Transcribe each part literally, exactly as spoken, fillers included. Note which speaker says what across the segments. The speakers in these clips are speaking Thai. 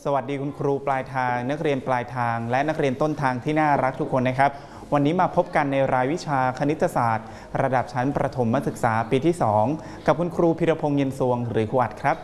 Speaker 1: สวัสดีคุณครูปลายทางนักเรียนปลายทางและนักเรียนต้นทางที่น่ารักทุกคนนะครับวันนี้มาพบกันในรายวิชาคณิตศาสตร์ระดับชั้นประถมศึกษาปีที่สองกับคุณครูพิรพงษ์เย็นสวงหรือครูอัดครับ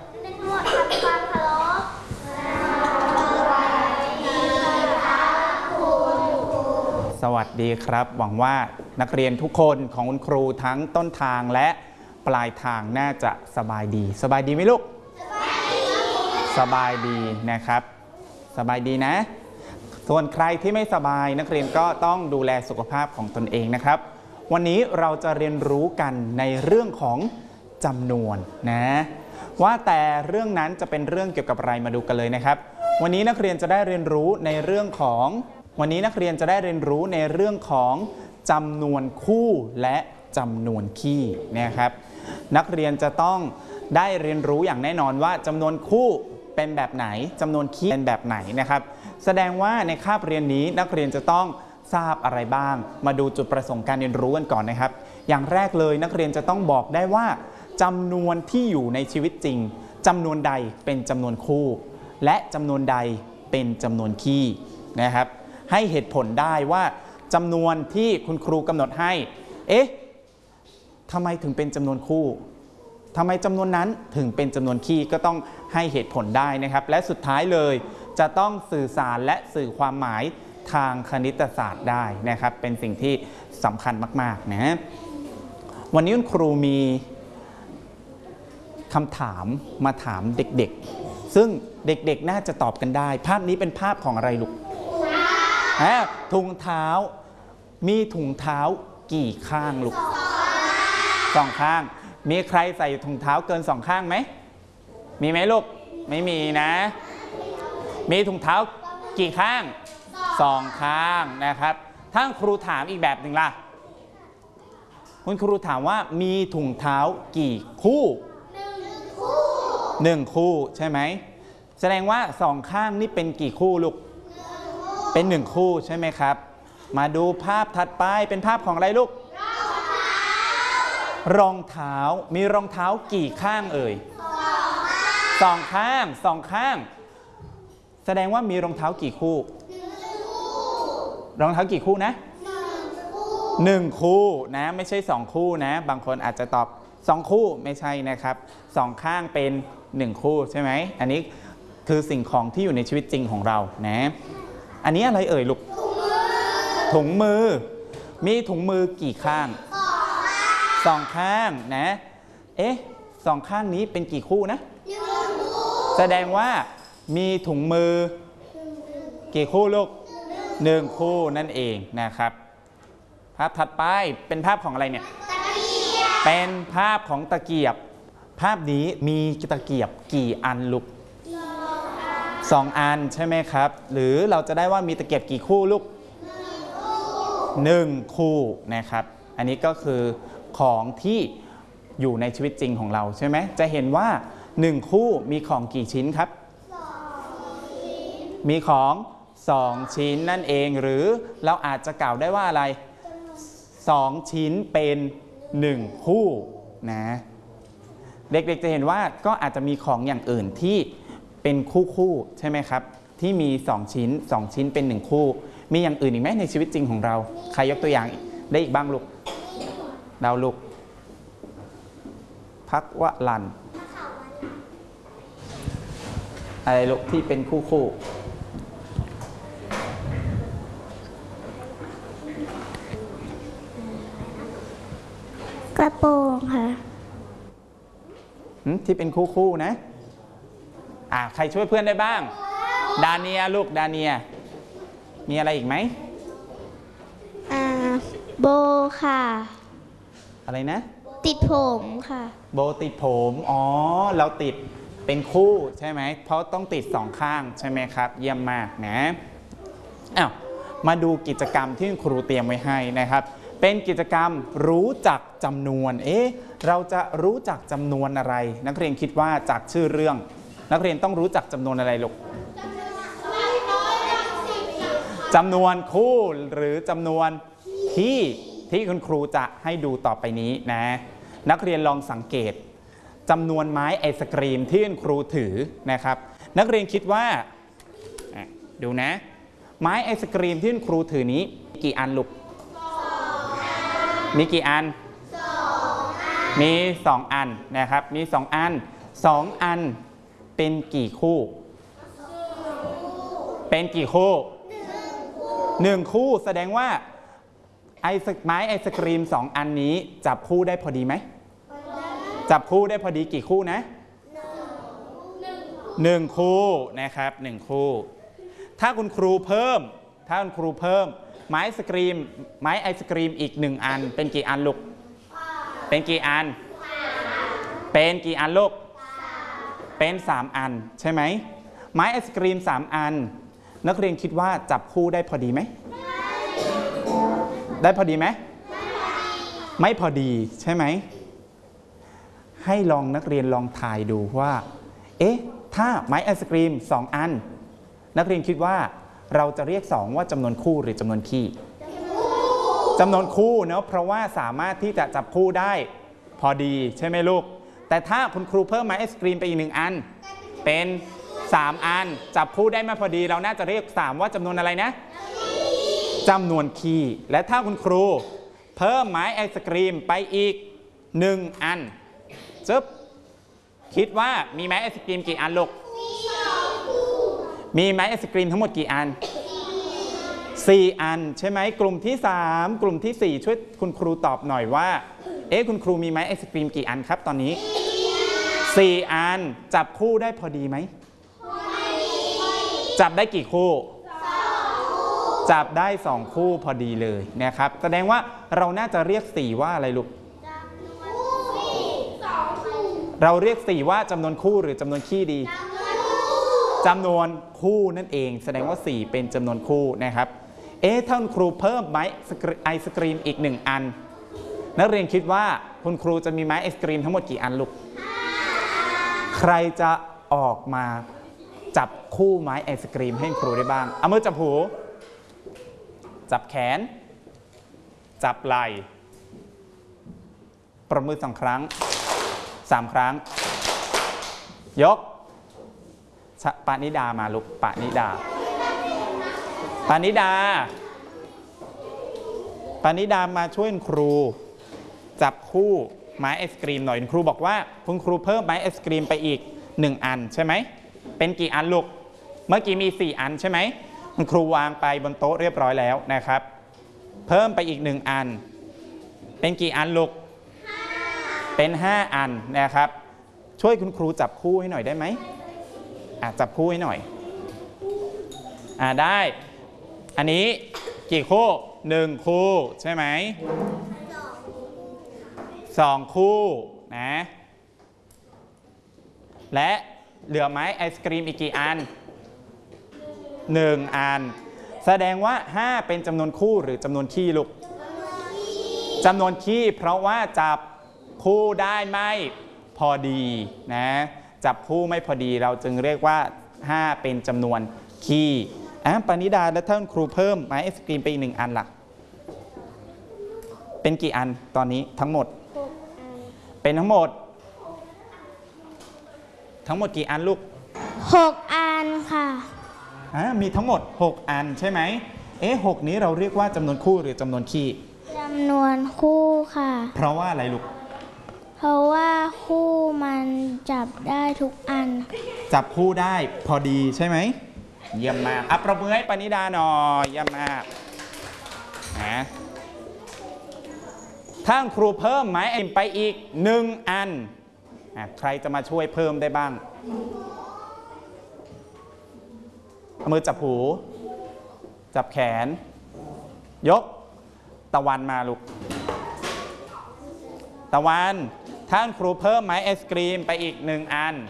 Speaker 1: สวัสดีครับหวังว่านักเรียนทุกคนของคุณครูทั้งต้นทางและปลายทางน่าจะสบายดีสบายดีไหมลูกสบายดีนะครับสบายดีนะส่วนใครที่ไม่สบายนักเรียนก็ต้องดูแลสุขภาพของตนเองนะครับวันนี้เราจะเรียนรู้กันในเรื่องของจำนวนนะว่าแต่เรื่องนั้นจะเป็นเรื่องเกี่ยวกับอะไรมาดูกันเลยนะครับวันนี้นักเรียนจะได้เรียนรู้ในเรื่องของวันนี้นักเรียนจะได้เรียนรู้ในเรื่องของจำนวนคู่และจำนวนคี่นะครับนักเรียนจะต้องได้เรียนรู้อย่างแน่นอนว่าจำนวนคู่เป็นแบบไหนจำนวนคี่เป็นแบบไหนนะครับแสดงว่าในคาบเรียนนี้นักเรียนจะต้องทราบอะไรบ้างมาดูจุดประสงค์การเรียนรู้กันก่อนนะครับอย่างแรกเลยนักเรียนจะต้องบอกได้ว่าจำนวนที่อยู่ในชีวิตจริงจำนวนใดเป็นจำนวนคู่และจำนวนใดเป็นจำนวนคี่นะครับให้เหตุผลได้ว่าจำนวนที่คุณครูกำหนดให้เอ๊ะทำไมถึงเป็นจำนวนคู่ทำไมจำนวนนั้นถึงเป็นจำนวนคี่ก็ต้องให้เหตุผลได้นะครับและสุดท้ายเลยจะต้องสื่อสารและสื่อความหมายทางคณิตศาสตร์ได้นะครับเป็นสิ่งที่สำคัญมากๆนะวันนี้คุณครูมีคำถามมาถามเด็กๆซึ่งเด็กๆน่าจะตอบกันได้ภาพนี้เป็นภาพของอะไรลูกถุงเท้ามีถุงเท้ากี่ข้างลูกสองข้างมีใครใส่ถุงเท้าเกินสองข้างไหมมีไหมลูกไม่มีนะมีถุงเท้ากี่ข้างสองข้างนะครับถ้าครูถามอีกแบบหนึ่งล่ะคุณครูถามว่ามีถุงเท้ากี่คู่หนึ่งคู่ใช่ไหมแสดงว่าสองข้างนี่เป็นกี่คู่ลูกเป็นหนึ่งคู่ใช่ไหมครับมาดูภาพถัดไปเป็นภาพของอะไรลูกรองเท้ามีรองเท้ากี่ข้างเอ่ยสองข้างสองข้างแสดงว่ามีรองเท้ากี่คู่รองเท้ากี่คู่นะหนึ่งคู่นะไม่ใช่สองคู่นะบางคนอาจจะตอบสองคู่ไม่ใช่นะครับสองข้างเป็นหนึ่งคู่ใช่ไหมอันนี้คือสิ่งของที่อยู่ในชีวิตจริงของเรานะอันนี้อะไรเอ่ยลูกถุงมือมีถุงมือกี่ข้างสองข้างนะเอ๊ะสองข้างนี้เป็นกี่คู่นะแสดงว่ามีถุงมือกี่คู่ลูกหนึ่งคู่นั่นเองนะครับภาพถัดไปเป็นภาพของอะไรเนี่ยเป็นภาพของตะเกียบภาพนี้มีตะเกียบกี่อันลูกสองอันใช่ไหมครับหรือเราจะได้ว่ามีตะเกียบกี่คู่ลูกหนึ่งคู่นะครับอันนี้ก็คือของที่อยู่ในชีวิตจริงของเราใช่ไหมจะเห็นว่าหนึ่งคู่มีของกี่ชิ้นครับมีของสองชิ้นนั่นเองหรือเราอาจจะกล่าวได้ว่าอะไรสองชิ้นเป็นหนึ่งคู่นะเด็กๆจะเห็นว่าก็อาจจะมีของอย่างอื่นที่เป็นคู่คู่ใช่ไหมครับที่มีสองชิ้นสองชิ้นเป็นหนึ่งคู่มีอย่างอื่นอีกไหมในชีวิตจริงของเราใครยกตัวอย่างได้อีกบ้างลูกดาวลูกพักวะลันอะไรลูกที่เป็นคู่คู่
Speaker 2: กระโปรงค่ะ
Speaker 1: ที่เป็นคู่คู่นะอ่าใครช่วยเพื่อนได้บ้างดาเนียลูกดาเนียมีอะไรอีกไหม
Speaker 2: อ่าโบค่ะ
Speaker 1: อะไรนะ
Speaker 2: ติดผมค่ะ
Speaker 1: โบติดผมอ๋อเราติดเป็นคู่ใช่ไหมเพราะต้องติดสองข้างใช่ไหมครับเยี่ยมมากนะอ้าวมาดูกิจกรรมที่ครูเตรียมไว้ให้นะครับเป็นกิจกรรมรู้จักจำนวนเอ๊ะเราจะรู้จักจำนวนอะไรนักเรียนคิดว่าจากชื่อเรื่องนักเรียนต้องรู้จักจำนวนอะไรลูกจำนวนคู่หรือจำนวนที่ที่คุณครูจะให้ดูต่อไปนี้นะนักเรียนลองสังเกตจำนวนไม้ไอศกรีมที่คุณครูถือนะครับนักเรียนคิดว่าดูนะไม้ไอศกรีมที่คุณครูถือนี้กี่อันลูกมีกี่อันมีสองอันนะครับมีสองอันสองอันเป็นกี่คู่เป็นกี่คู่หนึ่งคู่แสดงว่าไอศไม้ไอศกรีมสองอันนี้จับคู่ได้พอดีไหมจับคู่ได้พอดีกี่คู่นะหนึ่งคู่นะครับหนึ่งคู่ถ้าคุณครูเพิ่มถ้าคุณครูเพิ่มไม้ไอศกรีมไม้ไอศกรีมอีกหนึ่งอันเป็นกี่อันลูกเป็นกี่อันเป็นกี่อันลูกเป็นสามอันใช่ไหมไม้ไอศกรีมสามอันนักเรียนคิดว่าจับคู่ได้พอดีไหมได้พอดีไหมไม่พอดีใช่ไหมให้ลองนักเรียนลองทายดูว่าเอ๊ะถ้าไม้ไอศกรีมสองอันนักเรียนคิดว่าเราจะเรียกสองว่าจำนวนคู่หรือจำนวนคี่จำนวนคู่เนาะเพราะว่าสามารถที่จะจับคู่ได้พอดีใช่ไหมลูกแต่ถ้าคุณครูเพิ่มไม้ไอศกรีมไปอีกหนึ่งอันเป็นสามอันจับคู่ได้มาพอดีเราน่าจะเรียกสามว่าจำนวนอะไรนะจำนวนคี่และถ้าคุณครูเพิ่มไม้ไอศกรีมไปอีกหนึ่งอันจึ๊บคิดว่ามีไม้ไอศกรีมกี่อันลูกมีไม้ไอศกรีมทั้งหมดกี่อันสี่อันใช่ไหมกลุ่มที่สามกลุ่มที่สี่ช่วยคุณครูตอบหน่อยว่าเอ๊ะคุณครูมีไม้ไอศกรีมกี่อันครับตอนนี้สี่อันจับคู่ได้พอดีไหมจับได้กี่คู่จับได้สองคู่พอดีเลยนะครับแสดงว่าเราน่าจะเรียกสี่ว่าอะไรลูกเราเรียกสี่ว่าจำนวนคู่หรือจำนวนคี่ดีจำนวนคู่นั่นเองแสดงว่าสี่เป็นจำนวนคู่นะครับเอ๊ะถ้าคุณครูเพิ่มไม้ไอศกรีมอีกหนึ่งอันนักเรียนคิดว่าคุณครูจะมีไม้ไอศกรีมทั้งหมดกี่อันลูกใครจะออกมาจับคู่ไม้ไอศกรีมให้ครูได้บ้างเอามือจับหูจับแขนจับไหล่ประมือสองครั้งสามครั้งยกปานิดามาลูกปานิดาปานิดาปานิดามาช่วยครูจับคู่ไม้ไอศกรีมหน่อยครูบอกว่าคุณครูเพิ่มไม้ไอศกรีมไปอีกหนึ่งอันใช่ไหมเป็นกี่อันลูกเมื่อกี้มีสี่อันใช่ไหมคุณครูวางไปบนโต๊ะเรียบร้อยแล้วนะครับเพิ่มไปอีกหนึ่งอันเป็นกี่อันลูกเป็นห้าอันนะครับช่วยคุณครูจับคู่ให้หน่อยได้ไหมอ่ะจับคู่ให้หน่อยอ่ะได้อันนี้กี่คู่หนึ่งคู่ใช่ไหมสองคู่นะและเหลือไม้ไอศกรีมอีกกี่อันหนึ่งอันแสดงว่าห้าเป็นจำนวนคู่หรือจำนวนคี่ลูกจำนวนคี่เพราะว่าจับคู่ได้ไม่พอดีนะจับคู่ไม่พอดีเราจึงเรียกว่าห้าเป็นจำนวนคี่อ่ะปานิดาและท่านครูเพิ่มไม้ไอศกรีมไปอีกหนึ่งอันล่ะเป็นกี่อันตอนนี้ทั้งหมดเป็นทั้งหมดทั้งหมดกี่อันลูก
Speaker 2: หกอันค่ะ
Speaker 1: อ่ะมีทั้งหมดหกอันใช่ไหมเอ๊ะหกนี้เราเรียกว่าจำนวนคู่หรือจำนวนคี่
Speaker 2: จำนวนคู่ค่ะ
Speaker 1: เพราะว่าอะไรลูก
Speaker 2: เพราะว่าคู่มันจับได้ทุกอัน
Speaker 1: จับคู่ได้พอดีใช่ไหมเยี่ยมมากอ่ะประมือให้ปานิดาหน่อยเยี่ยมมากนะถ้าครูเพิ่มไม้ไอศกรีมไปอีกหนึ่งอันอ่ะใครจะมาช่วยเพิ่มได้บ้างเอามือจับหูจับแขนยกตะวันมาลูกตะวันท่านครูเพิ่มไม้ไอศกรีมไปอีกหนึ่งอัน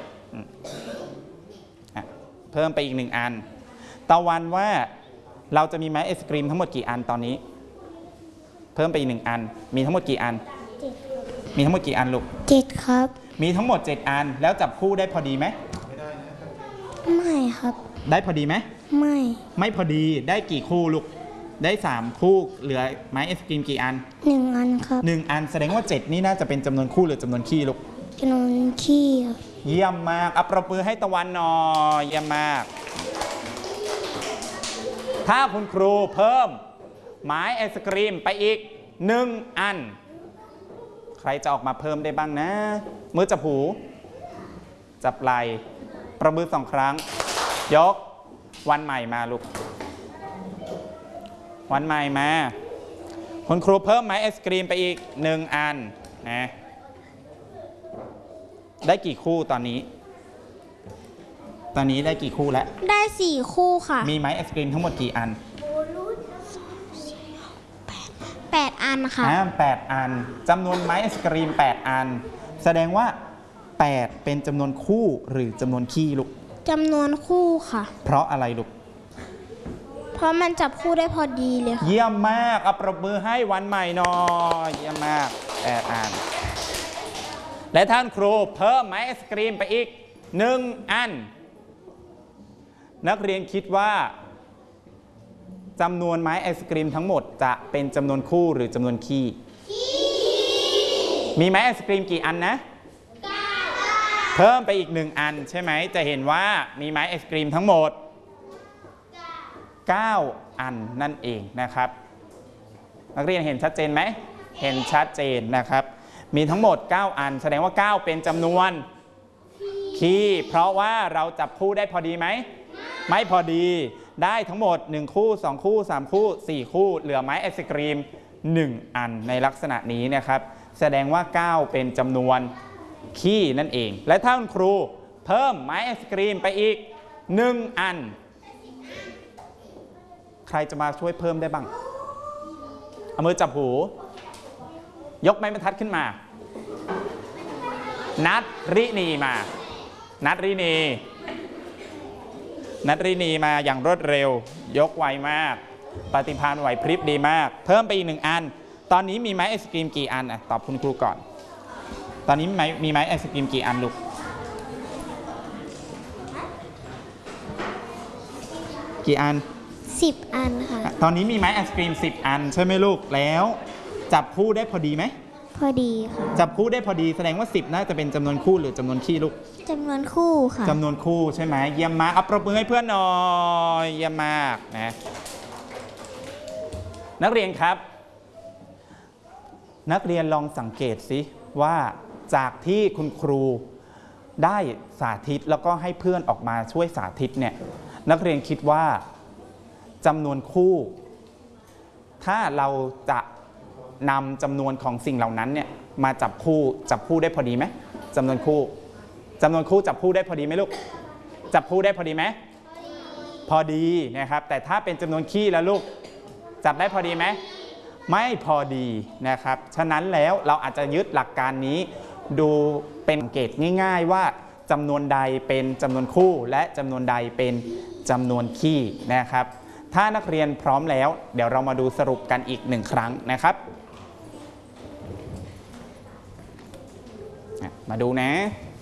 Speaker 1: เพิ่มไปอีกหนึ่งอันตะวันว่าเราจะมีไม้ไอศกรีมทั้งหมดกี่อันตอนนี้เพิ่มไปอีกหนึ่งอันมีทั้งหมดกี่อันมีทั้งหมดกี่อันลูก
Speaker 2: เจ็ดครับ
Speaker 1: มีทั้งหมดเจ็ดอันแล้วจับคู่ได้พอดีไหม
Speaker 2: ไม่ครับ
Speaker 1: ได้พอดีไหม
Speaker 2: ไม่
Speaker 1: ไม่พอดีได้กี่คู่ลูกได้สามคู่เหลือไม้ไอศกรีมกี่อัน
Speaker 2: หนึ่งอันครับ
Speaker 1: หนึ่งอันแสดงว่าเจ็ดนี่น่าจะเป็นจำนวนคู่หรือจำนวนคี่ลูก
Speaker 2: จำนวนคี่
Speaker 1: เยี่ยมมากอัปรบมือให้ตะวันหน่อยเยี่ยมมากถ้าคุณครูเพิ่มไม้ไอศกรีมไปอีกหนึ่งอันใครจะออกมาเพิ่มได้บ้างนะมือจับหูจับไหล่ประมือสองครั้งยกวันใหม่มาลูกวันใหม่มาคุณครูเพิ่มไม้ไอศกรีมไปอีกหนึ่งอันนะได้กี่คู่ตอนนี้ตอนนี้ได้กี่คู่แล้ว
Speaker 2: ได้สี่คู่ค่ะ
Speaker 1: มีไม้ไอศกรีมทั้งหมดกี่อัน
Speaker 2: แปดอันค่ะ
Speaker 1: แปดอันจำนวนไม้ไอศกรีมแปดอันแสดงว่าแปดเป็นจำนวนคู่หรือจำนวนคี่ลูก
Speaker 2: จำนวนคู่ค่ะ
Speaker 1: เพราะอะไรลูก
Speaker 2: เพราะมันจับคู่ได้พอดีเลยค่ะ
Speaker 1: เยี่ยมมากเอาปรบมือให้วันใหม่หน่อยเยี่ยมมากแปดอันและท่านครูเพิ่มไม้ไอศกรีมไปอีกหนึ่งอันนักเรียนคิดว่าจำนวนไม้ไอศกรีมทั้งหมดจะเป็นจำนวนคู่หรือจำนวนคี่มีไม้ไอศกรีมกี่อันนะเพิ่มไปอีกหนึ่งอันใช่ไหมจะเห็นว่ามีไม้ไอศกรีมทั้งหมดเก้าอันนั่นเองนะครับนักเรียนเห็นชัดเจนไหมเห็นชัดเจนนะครับมีทั้งหมดเก้าอันแสดงว่าเก้าเป็นจำนวนคี่เพราะว่าเราจับคู่ได้พอดีไหมไม่พอดีได้ทั้งหมดหนึ่งคู่สองคู่สามคู่สี่คู่เหลือไม้ไอศกรีมหนึ่งอันในลักษณะนี้นะครับแสดงว่าเก้าเป็นจำนวนคี่นั่นเองและถ้าคุณครูเพิ่มไม้ไอศกรีมไปอีกหนึ่งอันใครจะมาช่วยเพิ่มได้บ้างเอามือจับหูยกไม้บรรทัดขึ้นมานัดรินีมานัดรินีนัดรินีมาอย่างรวดเร็วยกไวมากปฏิภาณไหวพริบดีมากเพิ่มไปอีกหนึ่งอันตอนนี้มีไม้ไอศกรีมกี่อันอ่ะตอบคุณครูก่อนตอนนี้มีไม้มีไม้ไอศกรีมกี่อันลูกกี่อัน
Speaker 2: สิบอันค่ะ
Speaker 1: ตอนนี้มีไม้ไอศกรีมสิบอันใช่ไหมลูกแล้วจับคู่ได้พอดีไหม
Speaker 2: พอดีค่ะ
Speaker 1: จับคู่ได้พอดีแสดงว่าสิบน่าจะเป็นจำนวนคู่หรือจำนวนคี่ลูก
Speaker 2: จำนวนคู่ค่ะ
Speaker 1: จำนวนคู่ใช่ไหมเยี่ยมมากเอาปรบมือให้เพื่อนหน่อยเยี่ยมมากนะนักเรียนครับนักเรียนลองสังเกตสิว่าจากที่คุณครูได้สาธิตแล้วก็ให้เพื่อนออกมาช่วยสาธิตเนี่ยนักเรียนคิดว่าจำนวนคู่ถ้าเราจะนำจำนวนของสิ่งเหล่านั้นเนี่ยมาจับคู่จับคู่ได้พอดีไหมจำนวนคู่จำนวนคู่จับคู่ได้พอดีไหมลูกจับคู่ได้พอดีไหมพอดีนะครับแต่ถ้าเป็นจำนวนคี่แล้วลูกจับได้พอดีไหมไม่พอดีนะครับฉะนั้นแล้วเราอาจจะยึดหลักการนี้ดูเป็นสังเกตง่ายๆว่าจำนวนใดเป็นจำนวนคู่และจำนวนใดเป็นจำนวนคี่นะครับถ้านักเรียนพร้อมแล้วเดี๋ยวเรามาดูสรุปกันอีกหนึ่งครั้งนะครับมาดูนะ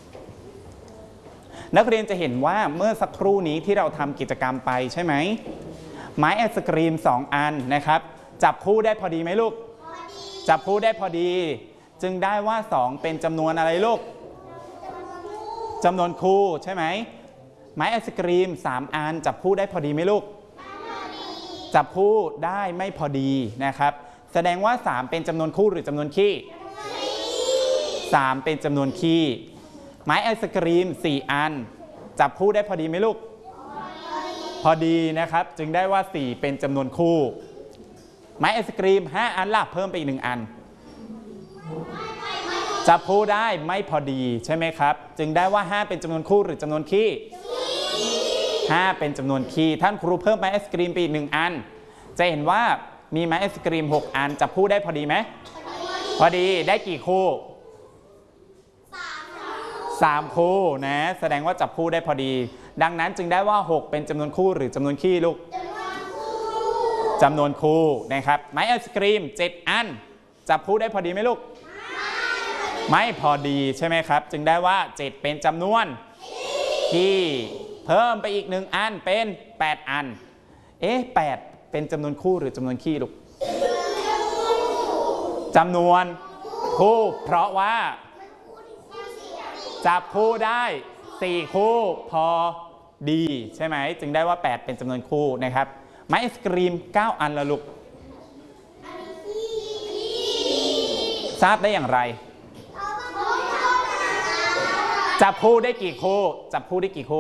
Speaker 1: นักเรียนจะเห็นว่าเมื่อสักครู่นี้ที่เราทำกิจกรรมไปใช่ไหมไม้ไอศกรีมสองอันนะครับจับคู่ได้พอดีไหมลูกจับคู่ได้พอดีจึงได้ว่าสองเป็นจำนวนอะไรลูกจำนวนคู่ใช่ไหมไม้ไอศกรีมสามอันจับคู่ได้พอดีไหมลูกจับคู่ได้ไม่พอดีนะครับแสดงว่าสามเป็นจำนวนคู่หรือจำนวนคี่สามเป็นจำนวนคี่ไม้ไอศกรีมสี่อันจับคู่ได้พอดีไหมลูกพอดีนะครับจึงได้ว่าสี่เป็นจำนวนคู่ไม้ไอศกรีมห้าอันล่ะเพิ่มไปอีกหนึ่งอันจับคู่ได้ไม่พอดีใช่ไหมครับจึงได้ว่าห้าเป็นจำนวนคู่หรือจำนวนคี่ห้าเป็นจำนวนคี่ท่านครูเพิ่มไม้ไอศกรีมไปอีกหนึ่งอันจะเห็นว่ามีไม้ไอศกรีมหกอันจับคู่ได้พอดีไหมพอดีได้กี่คู่สามคู่นะแสดงว่าจับคู่ได้พอดีดังนั้นจึงได้ว่าหกเป็นจำนวนคู่หรือจำนวนคี่ลูกจำนวนคู่นะครับไม้ไอศกรีมเจ็ดอันจับคู่ได้พอดีไหมลูกไม่พอดีใช่ไหมครับจึงได้ว่าเจ็ดเป็นจำนวนคี่เพิ่มไปอีกหนึ่งอันเป็นแปดอันเอ๊ะแปดเป็นจำนวนคู่หรือจำนวนคี่ลูกจำนวนคู่เพราะว่าจับคู่ได้สี่คู่พอดีใช่ไหมจึงได้ว่าแปดเป็นจำนวนคู่นะครับไม้ไอศกรีมเก้าอันละลูกทราบได้อย่างไรจับคู่ได้กี่คู่จับคู่ได้กี่คู่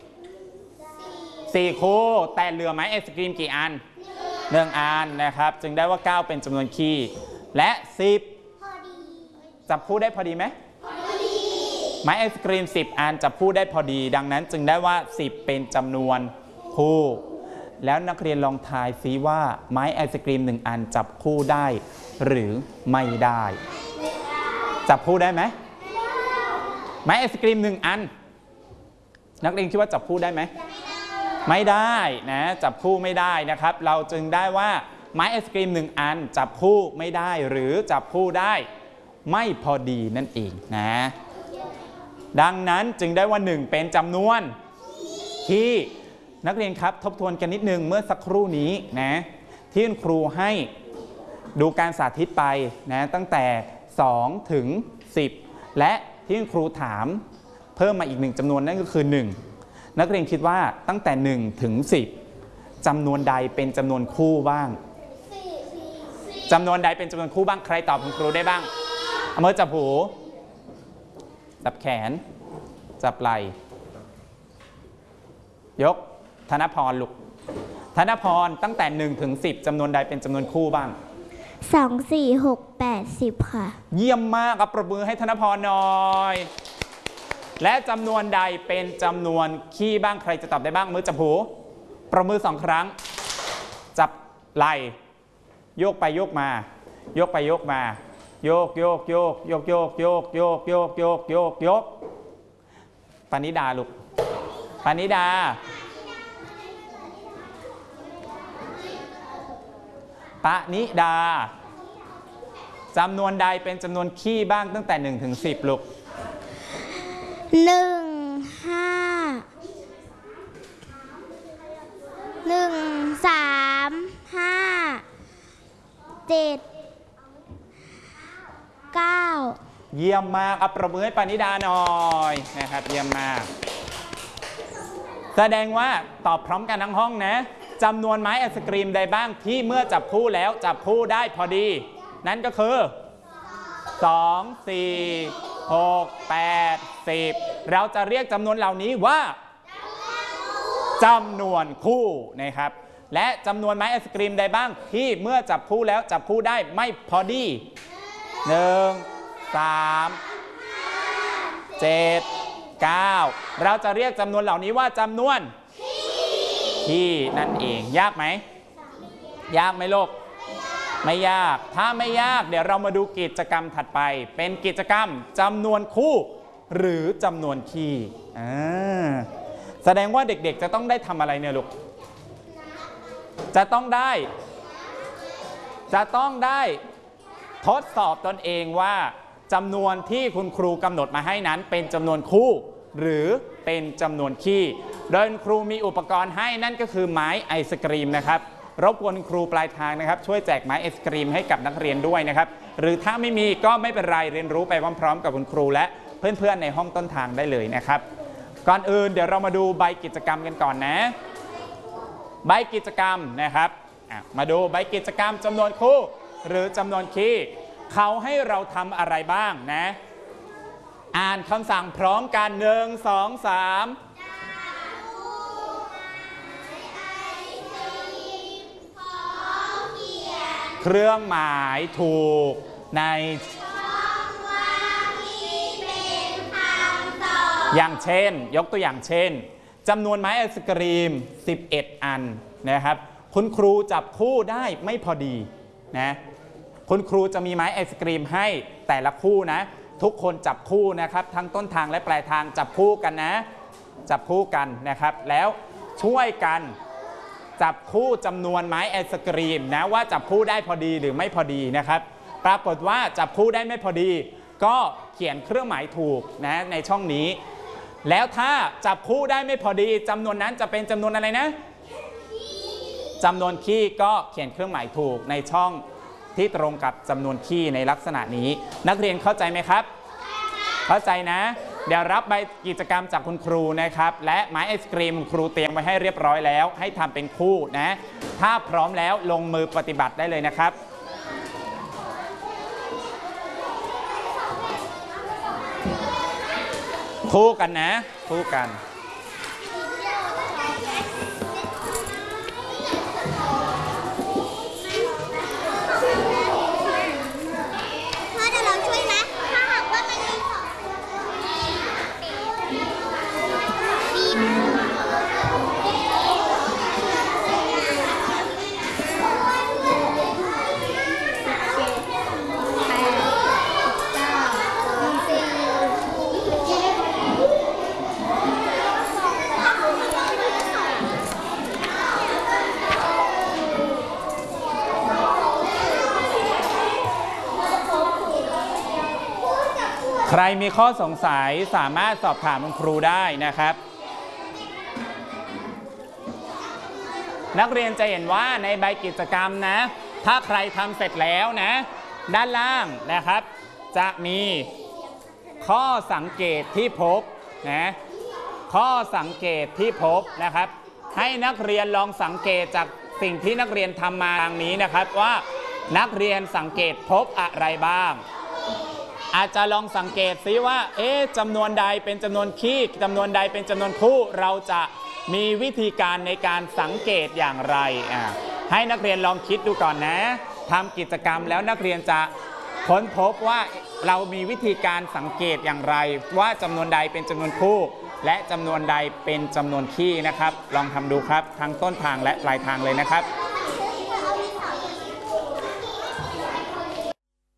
Speaker 1: สี่คู่แต่เหลือไม้ไอศกรีมกี่อันหนึ่งอันนะครับจึงได้ว่าเก้าเป็นจำนวนคี่และสิบจับคู่ได้พอดีไหมไม้ไอศกรีมสิบอันจับคู่ได้พอดีดังนั้นจึงได้ว่าสิบเป็นจำนวนคู่แล้วนักเรียนลองทายซิว่าไม้ไอศกรีมหนึ่งอันจับคู่ได้หรือไม่ได้จับคู่ได้ไหมไม้ไอศกรีมหนึ่งอันนักเรียนคิดว่าจับคู่ได้ไหมไม่ได้นะจับคู่ไม่ได้นะครับเราจึงได้ว่าไม้ไอศกรีมหนึ่งอันจับคู่ไม่ได้หรือจับคู่ได้ไม่พอดีนั่นเองนะดังนั้นจึงได้ว่าหนึ่งเป็นจำนวนที่นักเรียนครับทบทวนกันนิดนึงเมื่อสักครู่นี้นะที่คุณครูให้ดูการสาธิตไปนะตั้งแต่สองถึงสิบและที่คุณครูถามเพิ่มมาอีกหนึ่งจำนวนนั่นก็คือหนึ่งนักเรียนคิดว่าตั้งแต่หนึ่งถึงสิบจำนวนใดเป็นจำนวนคู่บ้างจำนวนใดเป็นจำนวนคู่บ้างใครตอบคุณครูได้บ้างเอามือจับหูจับแขนจับไหล่ยกธนพรลูกธนพรตั้งแต่หนึ่งถึงสิบจำนวนใดเป็นจำนวนคู่บ้าง
Speaker 2: สอง สี่ หก แปด สิบค่ะ
Speaker 1: เยี่ยมมากครับปรบมือให้ธนพรหน่อยและจำนวนใดเป็นจำนวนคี่บ้างใครจะตอบได้บ้างมือจับหูปรบมือสองครั้งจับไหล่โยกไปโยกมาโยกไปโยกมาโยกโยกโยกโยกโยกโยกโยกโยกโยกโยกโยกปานิดาลูกปานิดาปานิดาจำนวนใดเป็นจำนวนคี่บ้างตั้งแต่หนึ่งถึงสิบลูก
Speaker 2: หนึ่ง ห้า หนึ่ง สาม ห้า เจ็ด เก้า
Speaker 1: เยี่ยมมากอัปรบมือให้ปานิดาหน่อยนะครับเยี่ยมมากแสดงว่าตอบพร้อมกันทั้งห้องนะจำนวนไม้ไอศกรีมใดบ้างที่เมื่อจับคู่แล้วจับคู่ได้พอดีนั่นก็คือสอง สี่ หก แปด สิบเราจะเรียกจำนวนเหล่านี้ว่าจำนวนคู่นะครับและจำนวนไม้ไอศกรีมใดบ้างที่เมื่อจับคู่แล้วจับคู่ได้ไม่พอดีหนึ่ง สาม เจ็ด เก้าเราจะเรียกจำนวนเหล่านี้ว่าจำนวนที่นั่นเองยากไหมยากไหมลูกไม่ยากถ้าไม่ยากเดี๋ยวเรามาดูกิจกรรมถัดไปเป็นกิจกรรมจำนวนคู่หรือจำนวนคี่แสดงว่าเด็กๆจะต้องได้ทำอะไรเนี่ยลูกจะต้องได้จะต้องได้ทดสอบตนเองว่าจำนวนที่คุณครูกำหนดมาให้นั้นเป็นจำนวนคู่หรือเป็นจำนวนคี่โดยครูมีอุปกรณ์ให้นั่นก็คือไม้ไอศกรีมนะครับรบกวนครูปลายทางนะครับช่วยแจกไม้ไอศกรีมให้กับนักเรียนด้วยนะครับหรือถ้าไม่มีก็ไม่เป็นไรเรียนรู้ไปพร้อมๆกับคุณครูและเพื่อนๆในห้องต้นทางได้เลยนะครับก่อนอื่นเดี๋ยวเรามาดูใบกิจกรรมกันก่อนนะใบกิจกรรมนะครับมาดูใบกิจกรรมจำนวนคู่หรือจำนวนคี่เขาให้เราทำอะไรบ้างนะอ่านคำสั่งพร้อมกันหนึ่ง สอง สามเครื่องหมายถูกในอย่างเช่นยกตัวอย่างเช่นจำนวนไม้ไอศกรีมสิบเอ็ดอันนะครับคุณครูจับคู่ได้ไม่พอดีนะคุณครูจะมีไม้ไอศกรีมให้แต่ละคู่นะทุกคนจับคู่นะครับทั้งต้นทางและปลายทางจับคู่กันนะจับคู่กันนะครับแล้วช่วยกันจับคู่จำนวนไม้ไอศกรีมนะว่าจับคู่ได้พอดีหรือไม่พอดีนะครับปรากฏว่าจับคู่ได้ไม่พอดีก็เขียนเครื่องหมายถูกนะในช่องนี้แล้วถ้าจับคู่ได้ไม่พอดีจำนวนนั้นจะเป็นจำนวนอะไรนะจำนวนคี่ก็เขียนเครื่องหมายถูกในช่องที่ตรงกับจำนวนคี่ในลักษณะนี้นักเรียนเข้าใจไหมครับเข้าใจนะเดี๋ยวรับใบกิจกรรมจากคุณครูนะครับและไม้ไอศกรีมคุณครูเตรียมไว้ให้เรียบร้อยแล้วให้ทำเป็นคู่นะถ้าพร้อมแล้วลงมือปฏิบัติได้เลยนะครับคู่กันนะคู่กัน
Speaker 2: พ่อจะลองช่วยไหมถ้าหากว่ามันมีบีบ
Speaker 1: ใครมีข้อสงสัยสามารถสอบถามคุณครูได้นะครับนักเรียนจะเห็นว่าในใบกิจกรรมนะถ้าใครทำเสร็จแล้วนะด้านล่างนะครับจะมีข้อสังเกตที่พบนะข้อสังเกตที่พบนะครับให้นักเรียนลองสังเกตจากสิ่งที่นักเรียนทำมาดังนี้นะครับว่านักเรียนสังเกตพบอะไรบ้างอาจจะลองสังเกตซิว่าเอ๊ะจำนวนใดเป็นจำนวนคี่จำนวนใดเป็นจำนวนคู่เราจะมีวิธีการในการสังเกตอย่างไรอ่ะให้นักเรียนลองคิดดูก่อนนะทำกิจกรรมแล้วนักเรียนจะค้นพบว่าเรามีวิธีการสังเกตอย่างไรว่าจำนวนใดเป็นจำนวนคู่และจำนวนใดเป็นจำนวนคี่นะครับลองทำดูครับทั้งต้นทางและปลายทางเลยนะครับ